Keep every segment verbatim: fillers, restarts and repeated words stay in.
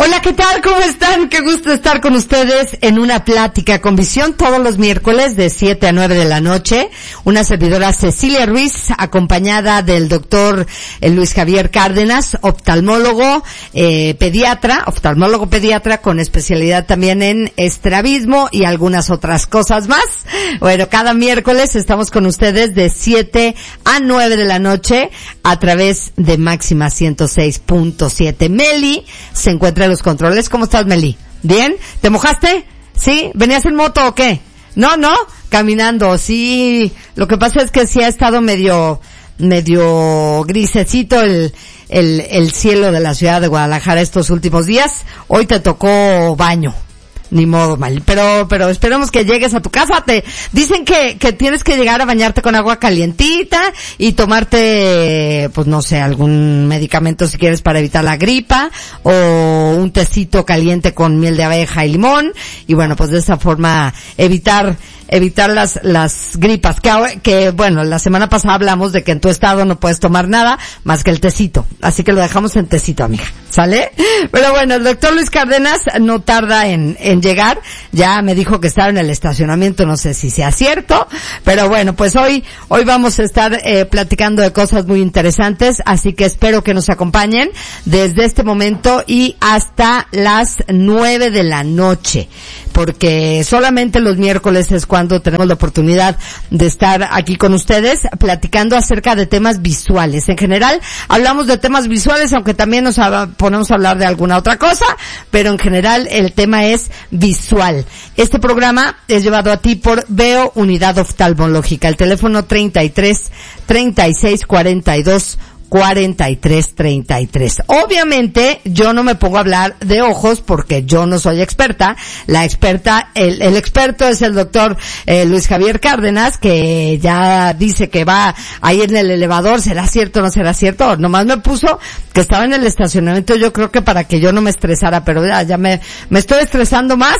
Hola, ¿qué tal? ¿Cómo están? Qué gusto estar con ustedes en una plática con visión todos los miércoles de siete a nueve de la noche. Una servidora Cecilia Ruiz, acompañada del doctor eh, Luis Javier Cárdenas, oftalmólogo, eh, pediatra, oftalmólogo pediatra con especialidad también en estrabismo y algunas otras cosas más. Bueno, cada miércoles estamos con ustedes de siete a nueve de la noche a través de Máxima ciento seis punto siete. Meli se encuentra en los controles. ¿Cómo estás, Meli? ¿Bien? ¿Te mojaste? ¿Sí? ¿Venías en moto o qué? No, no, caminando, sí. Lo que pasa es que sí ha estado medio, medio grisecito el, el, el cielo de la ciudad de Guadalajara estos últimos días. Hoy te tocó baño. Ni modo, mal. Pero, pero esperemos que llegues a tu casa. Te dicen que, que tienes que llegar a bañarte con agua calientita y tomarte, pues no sé, algún medicamento si quieres para evitar la gripa o un tecito caliente con miel de abeja y limón. Y bueno, pues de esa forma evitar, evitar las, las gripas. Que, que bueno, la semana pasada hablamos de que en tu estado no puedes tomar nada más que el tecito. Así que lo dejamos en tecito, amiga. ¿Sale? Pero bueno, el doctor Luis Cárdenas no tarda en, en llegar. Ya me dijo que estaba en el estacionamiento, no sé si sea cierto, pero bueno, pues hoy, hoy vamos a estar eh, platicando de cosas muy interesantes, así que espero que nos acompañen desde este momento y hasta las nueve de la noche, porque solamente los miércoles es cuando tenemos la oportunidad de estar aquí con ustedes platicando acerca de temas visuales. En general, hablamos de temas visuales, aunque también nos ponemos a hablar de alguna otra cosa, pero en general el tema es visual. Este programa es llevado a ti por Veo Unidad Oftalmológica. El teléfono treinta y tres, treinta y seis, cuarenta y dos, cuarenta y tres, treinta y tres. Obviamente, yo no me pongo a hablar de ojos porque yo no soy experta. La experta, el, el experto es el doctor eh, Luis Javier Cárdenas, que ya dice que va ahí en el elevador. ¿Será cierto o no será cierto? Nomás me puso que estaba en el estacionamiento, yo creo que para que yo no me estresara, pero ya, ya me, me estoy estresando más.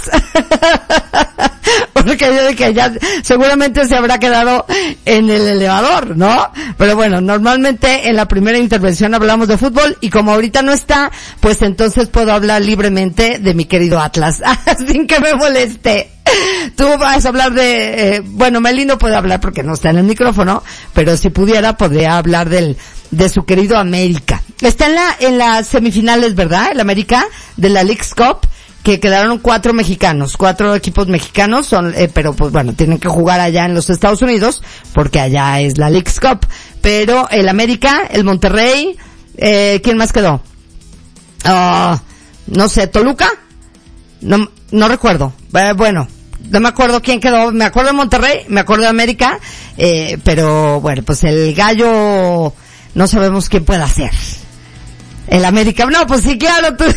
Porque yo dije, ya seguramente se habrá quedado en el elevador, ¿no? Pero bueno, normalmente en la primera intervención hablamos de fútbol y como ahorita no está, pues entonces puedo hablar libremente de mi querido Atlas, sin que me moleste. Tú vas a hablar de, eh, bueno, Meli no puede hablar porque no está en el micrófono, pero si pudiera, podría hablar del, de su querido América. Está en la, en las semifinales, ¿verdad? El América de la Leagues Cup, que quedaron cuatro mexicanos, cuatro equipos mexicanos, son, eh, pero pues bueno, tienen que jugar allá en los Estados Unidos, porque allá es la Leagues Cup. Pero el América, el Monterrey, eh, ¿quién más quedó? Ah, uh, no sé, ¿Toluca? No, no recuerdo. Eh, bueno, no me acuerdo quién quedó. Me acuerdo de Monterrey, me acuerdo de América, eh, pero bueno, pues el gallo, no sabemos quién pueda ser. El América, no, pues sí, claro, tú,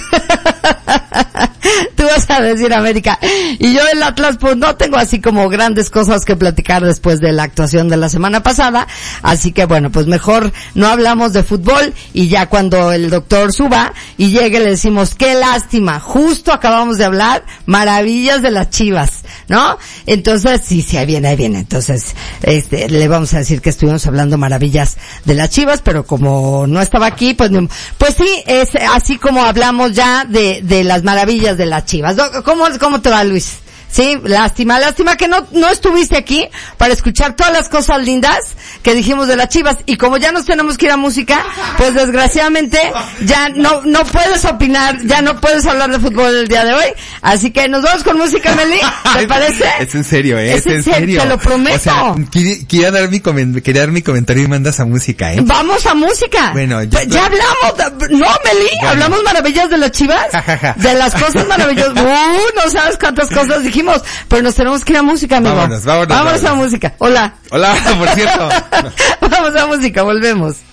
tú vas a decir América. Y yo el Atlas, pues no tengo así como grandes cosas que platicar después de la actuación de la semana pasada. Así que bueno, pues mejor no hablamos de fútbol y ya cuando el doctor suba y llegue le decimos, qué lástima, justo acabamos de hablar maravillas de las Chivas, ¿no? Entonces, sí, sí, ahí viene, ahí viene. Entonces, este, le vamos a decir que estuvimos hablando maravillas de las Chivas, pero como no estaba aquí, pues, pues sí, es así como hablamos ya de, de las maravillas de las Chivas. ¿Cómo, cómo te va, Luis? Sí, lástima, lástima que no, no estuviste aquí para escuchar todas las cosas lindas que dijimos de las Chivas. Y como ya nos tenemos que ir a música, pues desgraciadamente ya no, no puedes opinar, ya no puedes hablar de fútbol el día de hoy. Así que nos vamos con música, Meli. ¿Te parece? Es en serio, ¿eh? Es, es en serio, serio. Te lo prometo. O sea, quería dar mi, quería dar mi comentario y mandas a música, ¿eh? Vamos a música. Bueno, ya, estoy... ya hablamos, de... no, Meli, bueno. Hablamos maravillas de las Chivas. Ja, ja, ja. De las cosas maravillosas. Uh, no sabes cuántas cosas dijimos. Pero nos tenemos que ir a música, amigo. Vámonos, vámonos. Vámonos vámonos. a música. Hola. Hola, por cierto. Vamos a música, volvemos.